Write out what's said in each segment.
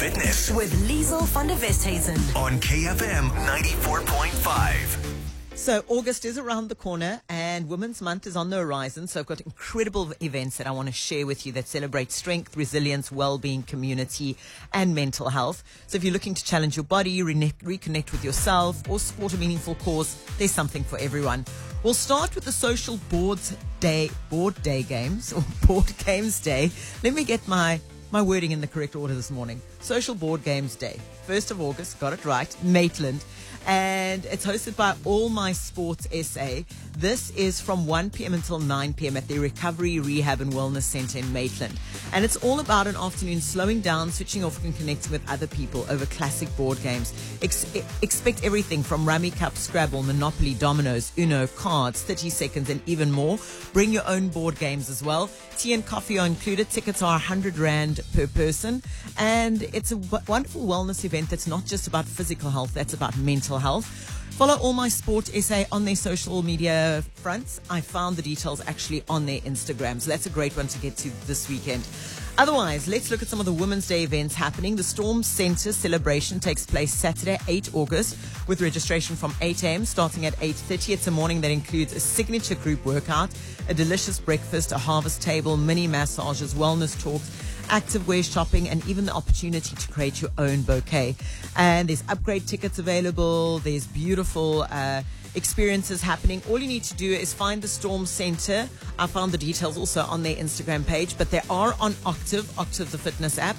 Fitness with Liesel van der Westhuizen on KFM 94.5. So August is around the corner and Women's Month is on the horizon. So I've got incredible events that I want to share with you that celebrate strength, resilience, well-being, community and mental health. So if you're looking to challenge your body, reconnect with yourself or support a meaningful cause, there's something for everyone. We'll start with the social board games day. Let me get my wording in the correct order this morning. Social Board Games Day, 1st of August, got it right, Maitland. And it's hosted by All My Sports SA. This is from 1 p.m. until 9 p.m. at the Recovery, Rehab and Wellness Centre in Maitland. And it's all about an afternoon slowing down, switching off and connecting with other people over classic board games. Expect everything from Rummy Cup, Scrabble, Monopoly, Dominoes, Uno, cards, 30 seconds and even more. Bring your own board games as well. Tea and coffee are included. Tickets are 100 Rand per person. And it's a wonderful wellness event that's not just about physical health, that's about mental health. Follow All My Sport SA on their social media fronts. I found the details actually on their Instagram, so that's a great one to get to this weekend. Otherwise, let's look at some of the Women's Day events happening. The Storm Centre celebration takes place Saturday, 8 August, with registration from 8 a.m. starting at 8:30. It's a morning that includes a signature group workout, a delicious breakfast, a harvest table, mini massages, wellness talks, activewear shopping, and even the opportunity to create your own bouquet. And there's upgrade tickets available. There's beautiful experiences happening. All you need to do is find the Storm Centre. I found the details also on their Instagram page, but they are on Octave the fitness app.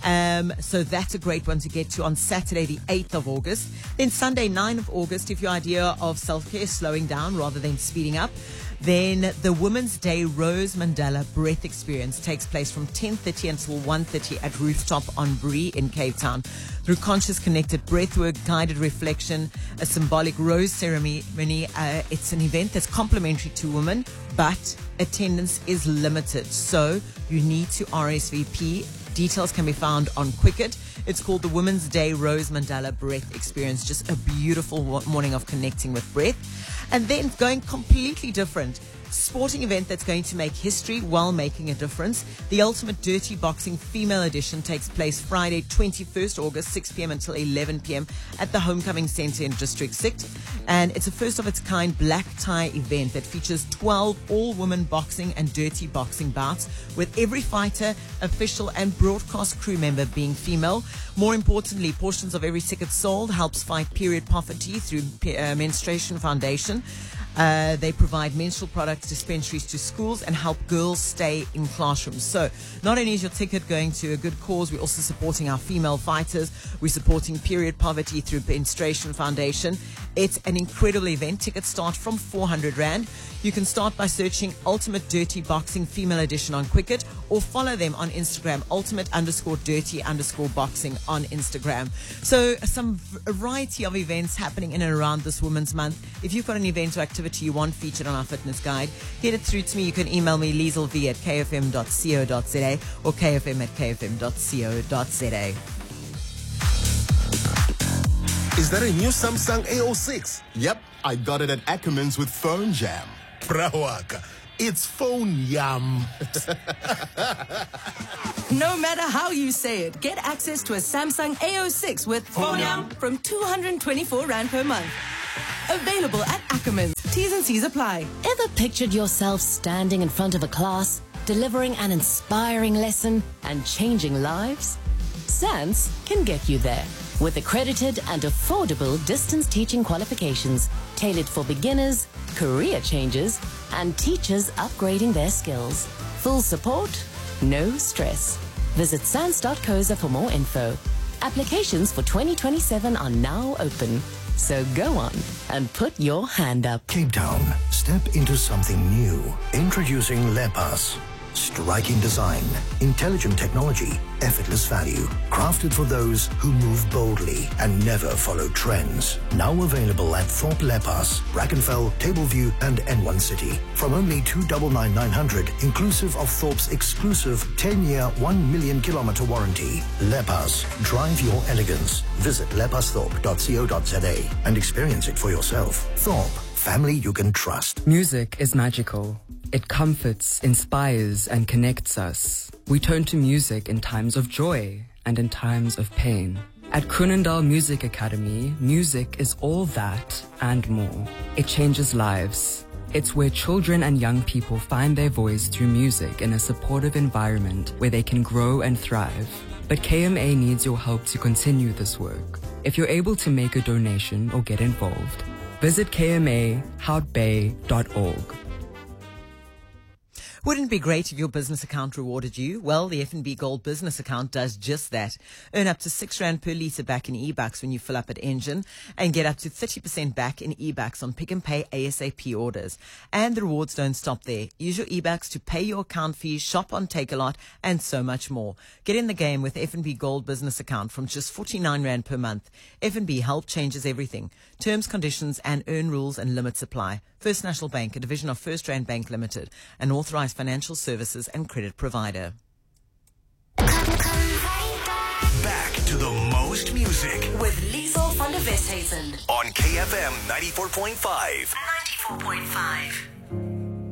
So that's a great one to get to on Saturday, the 8th of August. Then Sunday, 9th of August, if your idea of self-care is slowing down rather than speeding up, then the Women's Day Rose Mandela Breath Experience takes place from 10:30 until 1:30 at Rooftop on Bree in Cape Town. Through conscious connected breathwork, guided reflection, a symbolic rose ceremony, it's an event that's complimentary to women, but attendance is limited. So you need to RSVP. Details can be found on Quicket. It's called the Women's Day Rose Mandela Breath Experience. Just a beautiful morning of connecting with breath. And then going completely different, sporting event that's going to make history while making a difference. The Ultimate Dirty Boxing Female Edition takes place Friday, 21st August, 6 p.m. until 11 p.m. at the Homecoming Centre in District 6. And it's a first of its kind black tie event that features 12 all-women boxing and dirty boxing bouts, with every fighter, official and broadcast crew member being female. More importantly, portions of every ticket sold helps fight period poverty through Menstruation Foundation. They provide menstrual products dispensaries to schools and help girls stay in classrooms. So not only is your ticket going to a good cause, we're also supporting our female fighters. We're supporting period poverty through Menstruation Foundation. It's an incredible event. Tickets start from 400 Rand. You can start by searching Ultimate Dirty Boxing Female Edition on Quicket or follow them on Instagram, ultimate_dirty_boxing on Instagram. So some variety of events happening in and around this Women's Month. If you've got an event or activity you want featured on our fitness guide, get it through to me. You can email me lieselv@kfm.co.za or kfm@kfm.co.za. Is that a new Samsung A06? Yep, I got it at Ackermans with Phone Jam. Brawaka, it's phone yum. No matter how you say it, get access to a Samsung A06 with Phone Yum from 224 Rand per month. Available at Ackermans. T's and C's apply. Ever pictured yourself standing in front of a class, delivering an inspiring lesson and changing lives? SANS can get you there with accredited and affordable distance teaching qualifications tailored for beginners, career changers, and teachers upgrading their skills. Full support, no stress. Visit sans.coza for more info. Applications for 2027 are now open. So go on and put your hand up. Cape Town, step into something new. Introducing Lepas. Striking design, intelligent technology, effortless value. Crafted for those who move boldly and never follow trends. Now available at Thorpe Lepas, Brackenfell, Tableview and N1 City. From only 299,900, inclusive of Thorpe's exclusive 10-year, 1 million kilometer warranty. Lepas, drive your elegance. Visit lepasthorpe.co.za and experience it for yourself. Thorpe, family you can trust. Music is magical. It comforts, inspires, and connects us. We turn to music in times of joy and in times of pain. At Krunendal Music Academy, music is all that and more. It changes lives. It's where children and young people find their voice through music in a supportive environment where they can grow and thrive. But KMA needs your help to continue this work. If you're able to make a donation or get involved, visit kmahoutbay.org. Wouldn't it be great if your business account rewarded you? Well, the FNB Gold Business Account does just that. Earn up to R6 per litre back in eBucks when you fill up at Engine and get up to 30% back in eBucks on Pick and Pay ASAP orders. And the rewards don't stop there. Use your eBucks to pay your account fees, shop on Takealot, and so much more. Get in the game with FNB Gold Business Account from just R49 per month. FNB Help changes everything. Terms, conditions, and earn rules and limits apply. First National Bank, a division of First Rand Bank Limited, an authorized financial services and credit provider. Back to the most music With Liesel van der Westhuizen. on KFM 94.5. 94.5.